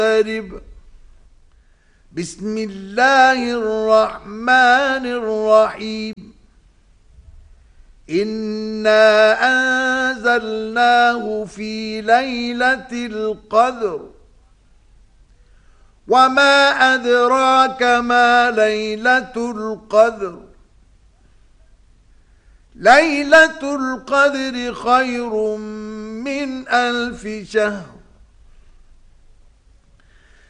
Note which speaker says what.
Speaker 1: بسم الله الرحمن الرحيم إنا أنزلناه في ليلة القدر وما أدراك ما ليلة القدر ليلة القدر خير من 1000 شهر